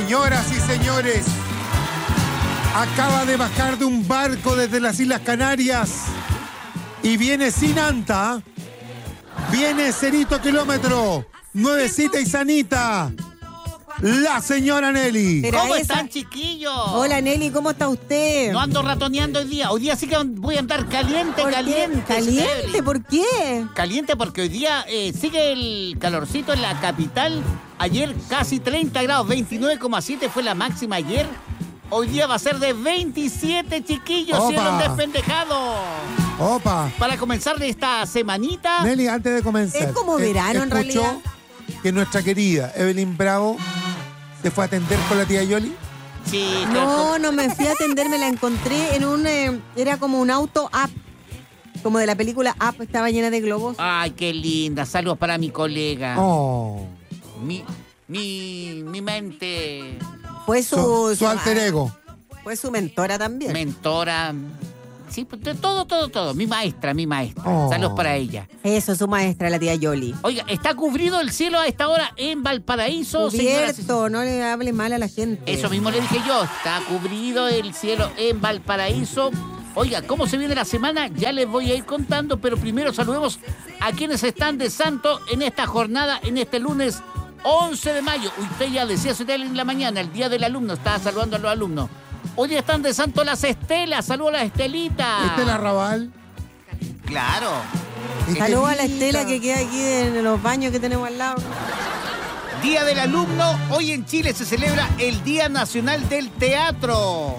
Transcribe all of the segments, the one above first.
Señoras y señores, acaba de bajar de un barco desde las Islas Canarias y viene sin anta, viene 0 kilómetro, nuevecita y sanita, la señora Nelly. Pero ¿Cómo esa- están, chiquillos? Hola Nelly, ¿cómo está usted? No ando ratoneando hoy día. Hoy día sí que voy a andar caliente, ¿Por qué? caliente. ¿Caliente? Evelyn. ¿Por qué? Caliente porque hoy día sigue el calorcito en la capital. Ayer casi 30 grados, 29,7 fue la máxima ayer. Hoy día va a ser de 27, chiquillos, Opa. cielo despendejado. Opa. Para comenzar esta semanita. Nelly, antes de comenzar. Es como verano, en escuchó realidad. que nuestra querida Evelyn Bravo se fue a atender con la tía Yoli. Sí, No me fui a atender, me la encontré en un... era como un auto Up, como de la película Up, estaba llena de globos. Ay, qué linda. Saludos para mi colega. Oh. Mi mente. Fue Su alter ego. Fue su mentora también. Mentora. Sí, pues, todo. Mi maestra. Oh. Saludos para ella. Eso, su maestra, la tía Yoli. Oiga, está cubrido el cielo a esta hora en Valparaíso, señoras y Cubierto, no le hable mal a la gente. Eso mismo le dije yo, está cubrido el cielo en Valparaíso. Oiga, ¿cómo se viene la semana? Ya les voy a ir contando, pero primero saludemos a quienes están de santo en esta jornada, en este lunes 11 de mayo. Usted ya decía eso en la mañana, el día del alumno, estaba saludando a los alumnos. Hoy día están de santo las Estelas, saludos a las Estelitas. Estela Raval. Claro. Saludos a la Estelita. Estela que queda aquí en los baños que tenemos al lado. Día del alumno, hoy en Chile se celebra el Día Nacional del Teatro.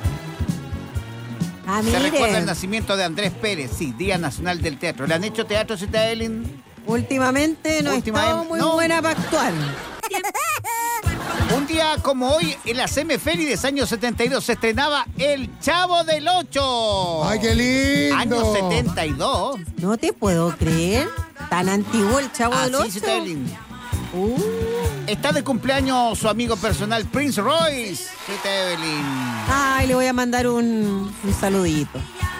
Ah, Se recuerda el mire, nacimiento de Andrés Pérez, sí, Día Nacional del Teatro. ¿Le han hecho teatro, Cita Ellen? últimamente no he estado muy no. buena para actuar. Un día como hoy, en las efemérides año 72, se estrenaba El Chavo del Ocho. ¡Ay, qué lindo! Año 72. No te puedo creer. Tan antiguo el Chavo del Así, Cita Ocho. Ellen. Uh, Está de cumpleaños su amigo personal, Prince Royce. Cita Evelyn. Ay, le voy a mandar un saludito.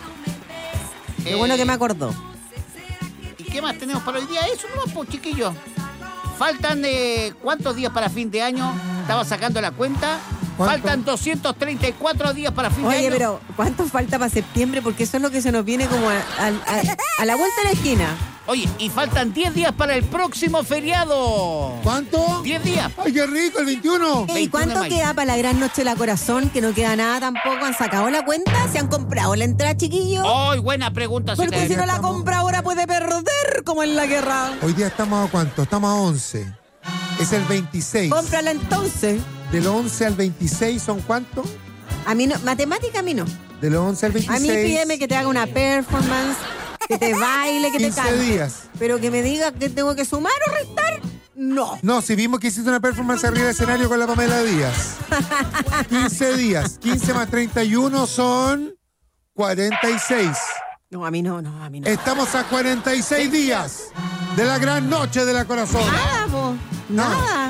Qué bueno que me acordó. ¿Y qué más tenemos para hoy día? Eso no, pues, chiquillos. Faltan, ¿cuántos días para fin de año? Estaba sacando la cuenta. ¿Cuánto? Faltan 234 días para fin de Oye, año. pero ¿cuánto falta para septiembre? Porque eso es lo que se nos viene como a la vuelta de la esquina. Oye, y faltan 10 días para el próximo feriado. ¿Cuánto? 10 días. ¡Ay, qué rico! El 21. ¿Y 21 de cuánto mayo. queda para la gran noche de la corazón? Que no queda nada tampoco. ¿Han sacado la cuenta? ¿Se han comprado la entrada, chiquillos? ¡Ay, buena pregunta! Porque Cita si no Evelyn. la compra ahora puede perder, como en la guerra. Hoy día estamos a ¿cuánto? Estamos a 11. Es el 26. Cómprala entonces. Del 11 al 26 ¿son cuánto? A mí no, matemática a mí no. Del 11 al 26. A mí pídeme que te haga una performance, que te baile, que te 15 cante. días. Pero que me diga que tengo que sumar o restar, no. No, si vimos que hiciste una performance arriba del escenario con la Pamela Díaz. 15 días. 15 más 31 son 46. No, a mí no, a mí no. Estamos a 46 días de la gran noche de la corazón. Nada, po. Nada.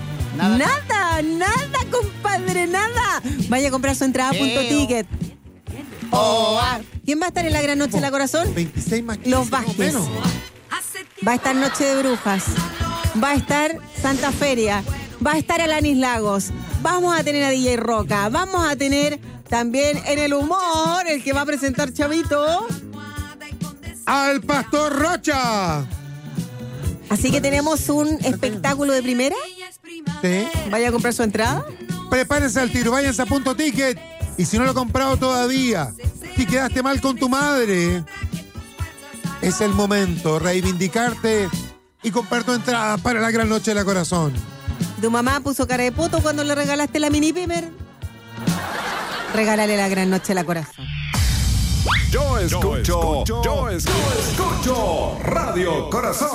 Nada, compadre, nada. Vaya a comprar su entrada a punto ticket. ¿Quién va a estar en la gran noche de la corazón? 26 más 15. Los más o Vázquez. menos. Va a estar Noche de Brujas. Va a estar Santa Feria. Va a estar Alanis Lagos. Vamos a tener a DJ Roca. Vamos a tener también en el humor el que va a presentar Chavito. Al Pastor Rocha. Así que tenemos un espectáculo de primera. Sí. Vaya a comprar su entrada. Prepárense al tiro, váyanse a punto ticket. Y si no lo he comprado todavía, si quedaste mal con tu madre, es el momento, reivindicarte y comprar tu entrada para la gran noche de la corazón. ¿Tu mamá puso cara de puto cuando le regalaste la mini pimer? Regálale la gran noche de la corazón. Yo escucho Radio Corazón.